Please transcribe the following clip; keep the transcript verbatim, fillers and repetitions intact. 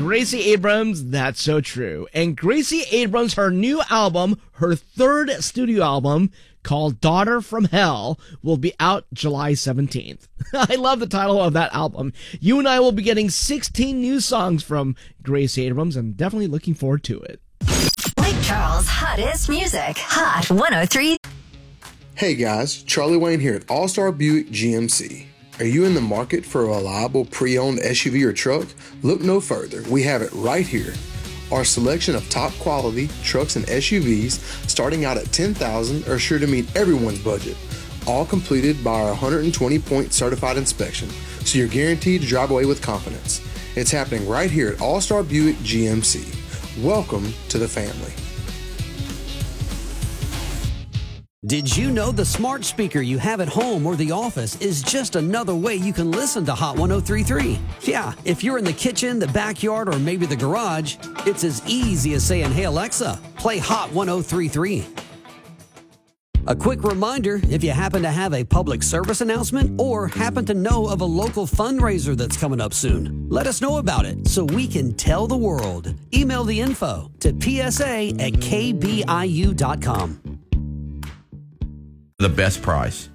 Gracie Abrams, That's So True. And Gracie Abrams, her new album, her third studio album, called Daughter from Hell, will be out July seventeenth. I love the title of that album. You and I will be getting sixteen new songs from Gracie Abrams. I'm definitely looking forward to it. Lake Charles' hottest music. Hot one oh three. Hey guys, Charlie Wayne here at All-Star Buick G M C. Are you in the market for a reliable pre-owned S U V or truck? Look no further. We have it right here. Our selection of top quality trucks and S U Vs starting out at ten thousand dollars are sure to meet everyone's budget. All completed by our one hundred twenty point certified inspection, so you're guaranteed to drive away with confidence. It's happening right here at All-Star Buick G M C. Welcome to the family. Did you know the smart speaker you have at home or the office is just another way you can listen to Hot one oh three point three? Yeah, if you're in the kitchen, the backyard, or maybe the garage, it's as easy as saying, "Hey Alexa, play Hot one oh three point three." A quick reminder, if you happen to have a public service announcement or happen to know of a local fundraiser that's coming up soon, let us know about it so we can tell the world. Email the info to p s a at k b i u dot com. The best price.